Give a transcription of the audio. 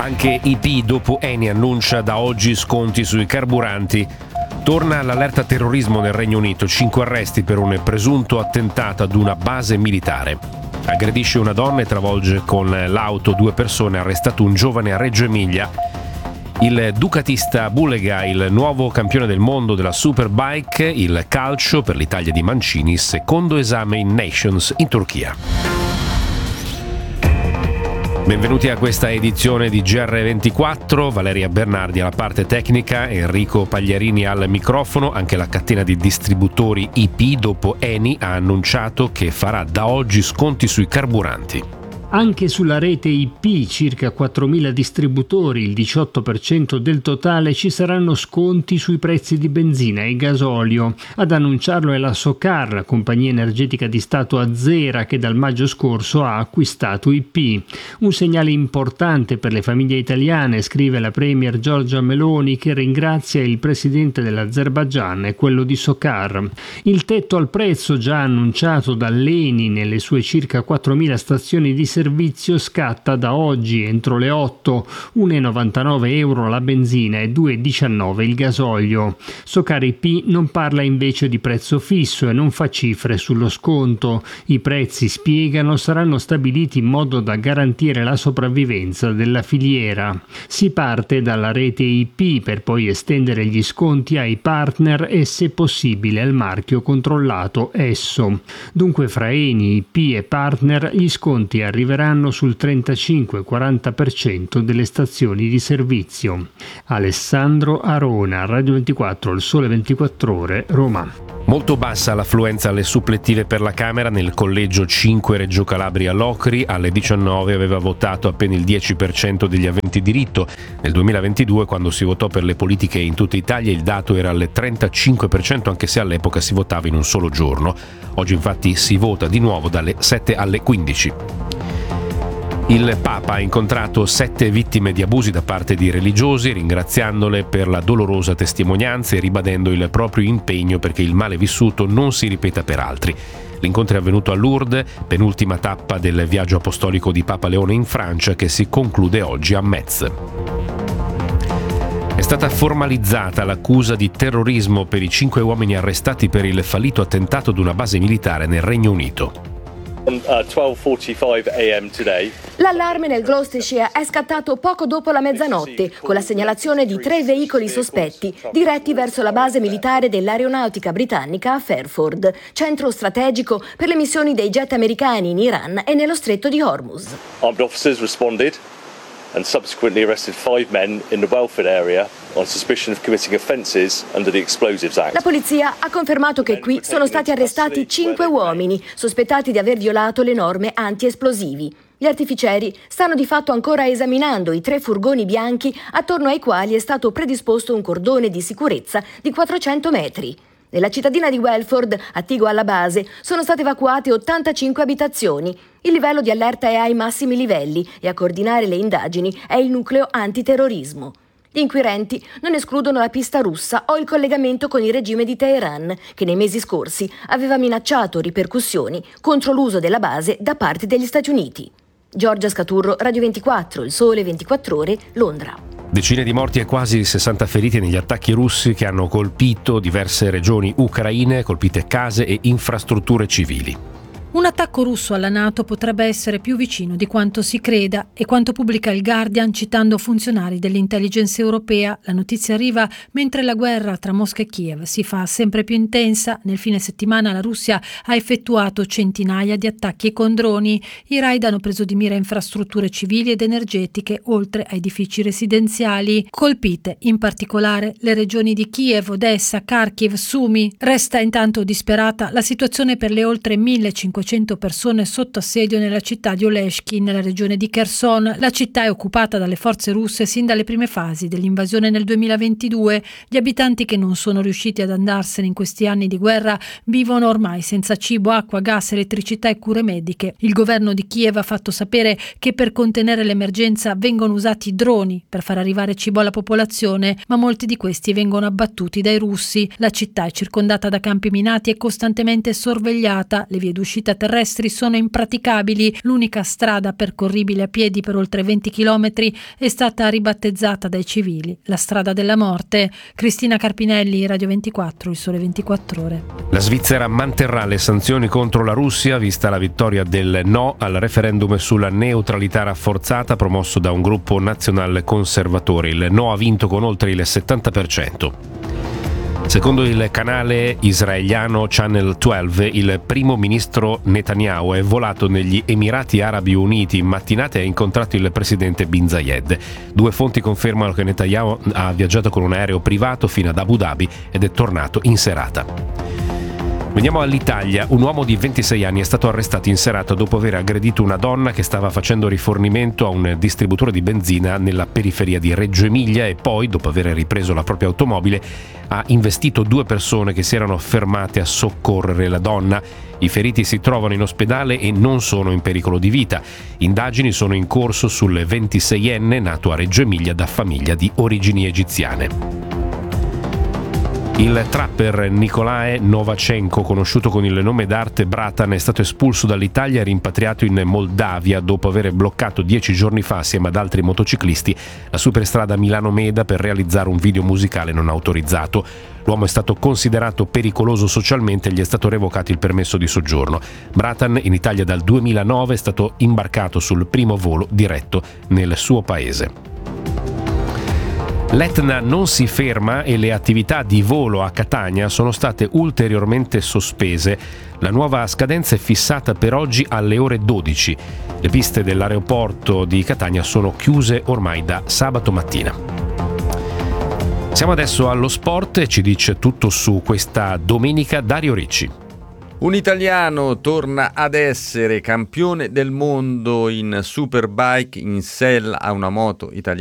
Anche IP dopo Eni annuncia da oggi sconti sui carburanti. Torna l'allerta terrorismo nel Regno Unito, 5 arresti per un presunto attentato ad una base militare. Aggredisce una donna e travolge con l'auto 2 persone, arrestato un giovane a Reggio Emilia. Il ducatista Bulega, il nuovo campione del mondo della Superbike, il calcio per l'Italia di Mancini, secondo esame in Nations in Turchia. Benvenuti a questa edizione di GR24, Valeria Bernardi alla parte tecnica, Enrico Pagliarini al microfono. Anche la catena di distributori IP dopo Eni ha annunciato che farà da oggi sconti sui carburanti. Anche sulla rete IP, circa 4.000 distributori, il 18% del totale, ci saranno sconti sui prezzi di benzina e gasolio. Ad annunciarlo è la Socar, compagnia energetica di Stato azera che dal maggio scorso ha acquistato IP. Un segnale importante per le famiglie italiane, scrive la premier Giorgia Meloni, che ringrazia il presidente dell'Azerbaigian e quello di Socar. Il tetto al prezzo già annunciato dall'Eni nelle sue circa 4.000 stazioni di servizio scatta da oggi entro le 8, 1,99 euro la benzina e 2,19 il gasolio. Socar IP non parla invece di prezzo fisso e non fa cifre sullo sconto. I prezzi, spiegano, saranno stabiliti in modo da garantire la sopravvivenza della filiera. Si parte dalla rete IP per poi estendere gli sconti ai partner e, se possibile, al marchio controllato Esso. Dunque fra Eni, IP e partner gli sconti arriveranno sul 35-40% delle stazioni di servizio. Alessandro Arona, Radio 24, Il Sole 24 Ore, Roma. Molto bassa l'affluenza alle supplettive per la Camera. Nel collegio 5 Reggio Calabria Locri alle 19 aveva votato appena il 10% degli aventi diritto. Nel 2022, quando si votò per le politiche in tutta Italia, il dato era al 35%, anche se all'epoca si votava in un solo giorno. Oggi infatti si vota di nuovo dalle 7 alle 15. Il Papa ha incontrato 7 vittime di abusi da parte di religiosi, ringraziandole per la dolorosa testimonianza e ribadendo il proprio impegno perché il male vissuto non si ripeta per altri. L'incontro è avvenuto a Lourdes, penultima tappa del viaggio apostolico di Papa Leone in Francia, che si conclude oggi a Metz. È stata formalizzata l'accusa di terrorismo per i 5 uomini arrestati per il fallito attentato ad una base militare nel Regno Unito. L'allarme nel Gloucestershire è scattato poco dopo la mezzanotte, con la segnalazione di 3 veicoli sospetti diretti verso la base militare dell'aeronautica britannica a Fairford, centro strategico per le missioni dei jet americani in Iran e nello stretto di Hormuz. Armed officers responded and subsequently arrested 5 men in the Welford area on suspicion of committing offences under the Explosives Act. La polizia ha confermato che qui sono stati arrestati 5 uomini sospettati di aver violato le norme anti-esplosivi. Gli artificieri stanno di fatto ancora esaminando i 3 furgoni bianchi attorno ai quali è stato predisposto un cordone di sicurezza di 400 metri. Nella cittadina di Welford, attigua alla base, sono state evacuate 85 abitazioni. Il livello di allerta è ai massimi livelli e a coordinare le indagini è il nucleo antiterrorismo. Gli inquirenti non escludono la pista russa o il collegamento con il regime di Teheran, che nei mesi scorsi aveva minacciato ripercussioni contro l'uso della base da parte degli Stati Uniti. Giorgia Scaturro, Radio 24, Il Sole 24 Ore, Londra. Decine di morti e quasi 60 feriti negli attacchi russi che hanno colpito diverse regioni ucraine, colpite case e infrastrutture civili. Un attacco russo alla NATO potrebbe essere più vicino di quanto si creda e quanto pubblica il Guardian citando funzionari dell'intelligence europea. La notizia arriva mentre la guerra tra Mosca e Kiev si fa sempre più intensa. Nel fine settimana la Russia ha effettuato centinaia di attacchi con droni. I raid hanno preso di mira infrastrutture civili ed energetiche, oltre a edifici residenziali. Colpite in particolare le regioni di Kiev, Odessa, Kharkiv, Sumi. Resta intanto disperata la situazione per le oltre 1500 persone sotto assedio nella città di Oleshky, nella regione di Kherson. La città è occupata dalle forze russe sin dalle prime fasi dell'invasione nel 2022. Gli abitanti che non sono riusciti ad andarsene in questi anni di guerra vivono ormai senza cibo, acqua, gas, elettricità e cure mediche. Il governo di Kiev ha fatto sapere che per contenere l'emergenza vengono usati droni per far arrivare cibo alla popolazione, ma molti di questi vengono abbattuti dai russi. La città è circondata da campi minati e costantemente sorvegliata. Le vie d'uscita uscita terrestri sono impraticabili. L'unica strada percorribile a piedi per oltre 20 chilometri è stata ribattezzata dai civili la strada della morte. Cristina Carpinelli, Radio 24, Il Sole 24 Ore. La Svizzera manterrà le sanzioni contro la Russia vista la vittoria del no al referendum sulla neutralità rafforzata promosso da un gruppo nazionale conservatore. Il no ha vinto con oltre il 70%. Secondo il canale israeliano Channel 12, il primo ministro Netanyahu è volato negli Emirati Arabi Uniti in mattinata e ha incontrato il presidente Bin Zayed. Due fonti confermano che Netanyahu ha viaggiato con un aereo privato fino ad Abu Dhabi ed è tornato in serata. Veniamo all'Italia. Un uomo di 26 anni è stato arrestato in serata dopo aver aggredito una donna che stava facendo rifornimento a un distributore di benzina nella periferia di Reggio Emilia e poi, dopo aver ripreso la propria automobile, ha investito due persone che si erano fermate a soccorrere la donna. I feriti si trovano in ospedale e non sono in pericolo di vita. Indagini sono in corso sul 26enne nato a Reggio Emilia da famiglia di origini egiziane. Il trapper Nicolae Novachenko, conosciuto con il nome d'arte Bratan, è stato espulso dall'Italia e rimpatriato in Moldavia dopo aver bloccato 10 giorni fa, assieme ad altri motociclisti, la superstrada Milano-Meda per realizzare un video musicale non autorizzato. L'uomo è stato considerato pericoloso socialmente e gli è stato revocato il permesso di soggiorno. Bratan, in Italia dal 2009, è stato imbarcato sul primo volo diretto nel suo paese. L'Etna non si ferma e le attività di volo a Catania sono state ulteriormente sospese. La nuova scadenza è fissata per oggi alle ore 12. Le piste dell'aeroporto di Catania sono chiuse ormai da sabato mattina. Siamo adesso allo sport e ci dice tutto su questa domenica Dario Ricci. Un italiano torna ad essere campione del mondo in Superbike in sella a una moto italiana.